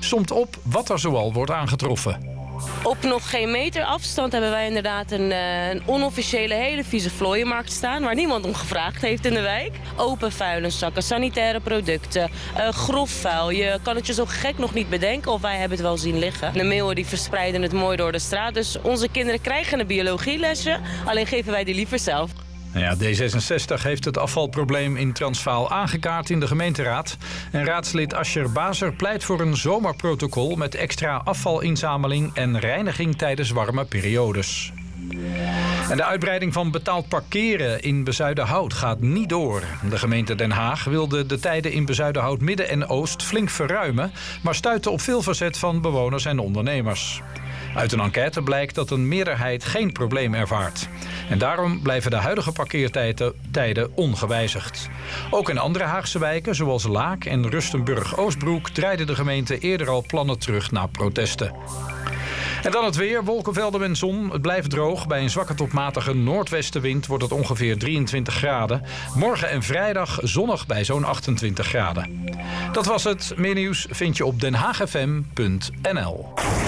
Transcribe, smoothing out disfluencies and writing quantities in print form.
somt op wat er zoal wordt aangetroffen. Op nog geen meter afstand hebben wij inderdaad een onofficiële hele vieze vlooienmarkt staan... waar niemand om gevraagd heeft in de wijk. Open vuilniszakken, sanitaire producten, grof vuil. Je kan het je zo gek nog niet bedenken of wij hebben het wel zien liggen. De meeuwen die verspreiden het mooi door de straat. Dus onze kinderen krijgen een biologielesje, alleen geven wij die liever zelf. Ja, D66 heeft het afvalprobleem in Transvaal aangekaart in de gemeenteraad. En raadslid Ascher Bazer pleit voor een zomerprotocol met extra afvalinzameling en reiniging tijdens warme periodes. En de uitbreiding van betaald parkeren in Bezuidenhout gaat niet door. De gemeente Den Haag wilde de tijden in Bezuidenhout Midden en Oost flink verruimen, maar stuitte op veel verzet van bewoners en ondernemers. Uit een enquête blijkt dat een meerderheid geen probleem ervaart. En daarom blijven de huidige parkeertijden ongewijzigd. Ook in andere Haagse wijken, zoals Laak en Rustenburg-Oostbroek, draaide de gemeente eerder al plannen terug na protesten. En dan het weer, wolkenvelden en zon. Het blijft droog. Bij een zwakke tot matige noordwestenwind wordt het ongeveer 23 graden. Morgen en vrijdag zonnig bij zo'n 28 graden. Dat was het. Meer nieuws vind je op denhaagfm.nl.